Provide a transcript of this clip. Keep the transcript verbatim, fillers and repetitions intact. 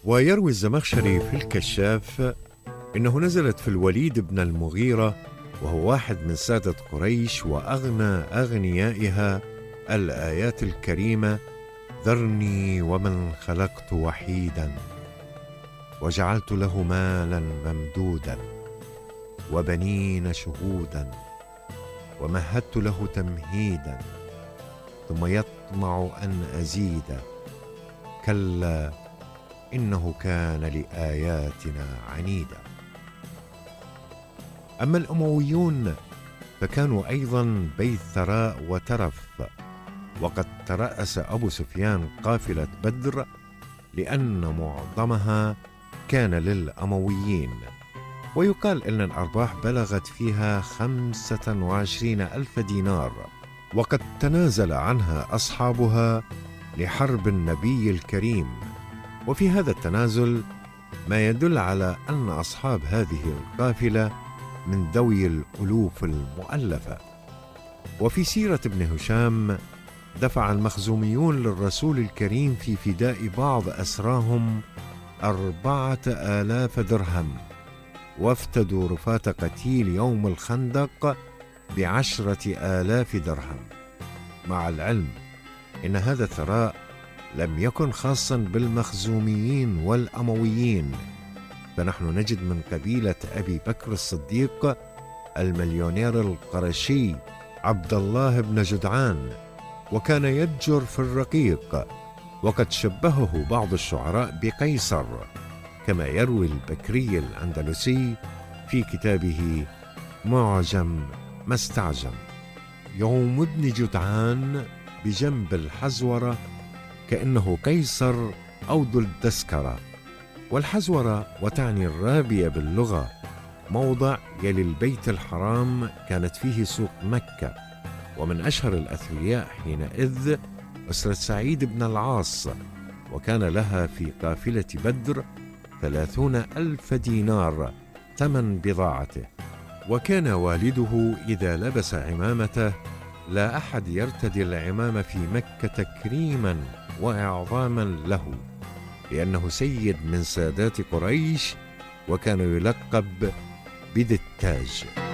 ويروي الزمخشري في الكشاف إنه نزلت في الوليد بن المغيرة وهو واحد من سادة قريش وأغنى أغنيائها الآيات الكريمة: ذرني ومن خلقت وحيدا وجعلت له مالا ممدودا وبنين شهودا ومهدت له تمهيدا ثم يطمع أن أزيد كلا إنه كان لآياتنا عنيدا. أما الأمويون فكانوا أيضا بيت ثراء وترف، وقد ترأس أبو سفيان قافلة بدر لأن معظمها كان للأمويين، ويقال إن الأرباح بلغت فيها خمسة وعشرين ألف دينار، وقد تنازل عنها أصحابها لحرب النبي الكريم. وفي هذا التنازل ما يدل على أن أصحاب هذه القافلة من ذوي الألوف المؤلفة. وفي سيرة ابن هشام دفع المخزوميون للرسول الكريم في فداء بعض أسراهم أربعة آلاف درهم، وافتدوا رفاة قتيل يوم الخندق بعشرة آلاف درهم، مع العلم إن هذا الثراء لم يكن خاصا بالمخزوميين والأمويين، فنحن نجد من قبيلة أبي بكر الصديق المليونير القرشي عبد الله بن جدعان، وكان يتجر في الرقيق، وقد شبهه بعض الشعراء بقيصر، كما يروي البكري الأندلسي في كتابه معجم ما استعجم: يوم ابن جدعان بجنب الحزورة كأنه قيصر أو ذو الدسكرة. والحزورة وتعني الرابية باللغة، موضع يلي البيت الحرام كانت فيه سوق مكة، ومن أشهر الأثرياء حينئذ أسرة سعيد بن العاص، وكان لها في قافلة بدر ثلاثون ألف دينار ثمن بضاعته. وكان والده إذا لبس عمامته لا أحد يرتدي العمامة في مكة تكريما وإعظاما له، لأنه سيد من سادات قريش، وكان يلقب بذي التاج.